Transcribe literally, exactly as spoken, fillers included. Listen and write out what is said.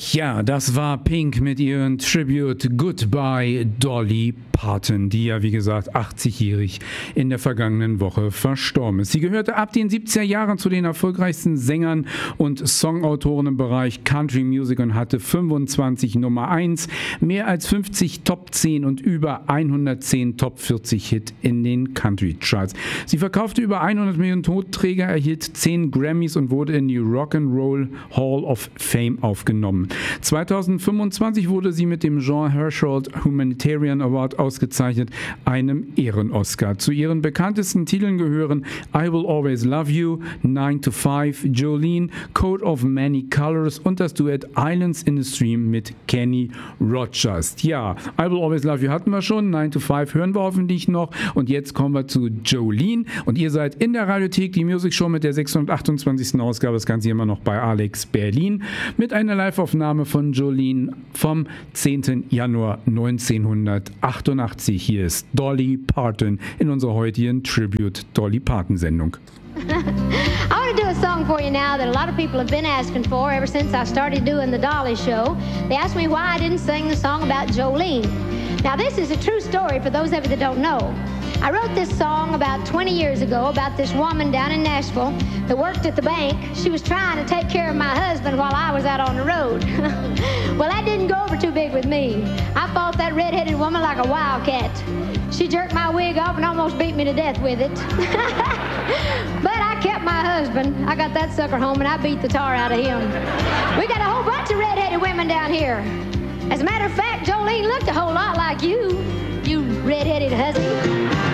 Ja, das war Pink mit ihrem Tribute Goodbye Dolly Parton, die ja wie gesagt achtzigjährig in der vergangenen Woche verstorben ist. Sie gehörte ab den siebziger Jahren zu den erfolgreichsten Sängern und Songautoren im Bereich Country Music und hatte fünfundzwanzig Nummer eins, mehr als fünfzig Top zehn und über hundertzehn Top vierzig Hit in den Country Charts. Sie verkaufte über hundert Millionen Tonträger, erhielt zehn Grammys und wurde in die Rock'n'Roll Hall of Fame aufgenommen. zweitausendfünfundzwanzig wurde sie mit dem Jean Hersholt Humanitarian Award ausgezeichnet, einem Ehren-Oscar. Zu ihren bekanntesten Titeln gehören I Will Always Love You, nine to five, Jolene, Coat of Many Colors und das Duett Islands in the Stream mit Kenny Rogers. Ja, I Will Always Love You hatten wir schon, nine to five hören wir hoffentlich noch und jetzt kommen wir zu Jolene und ihr seid in der Radiothek, die Music Show mit der sechshundertachtundzwanzigsten Ausgabe, das Ganze immer noch bei Alex Berlin mit einer Live-Aufnahme von Jolene vom zehnten Januar neunzehnhundertachtundachtzig. Hier ist Dolly Parton in unserer heutigen Tribute Dolly Parton Sendung. I want to do a song for you now that a lot of people have been asking for ever since I started doing the Dolly Show. They asked me why I didn't sing the song about Jolene. Now this is a true story for those of you that don't know. I wrote this song about twenty years ago about this woman down in Nashville that worked at the bank. She was trying to take care of my husband while I was out on the road. Well, that didn't go over too big with me. I fought that red-headed woman like a wildcat. She jerked my wig off and almost beat me to death with it. But I kept my husband. I got that sucker home and I beat the tar out of him. We got a whole bunch of red-headed women down here. As a matter of fact, Jolene looked a whole lot like you, you red-headed hussy.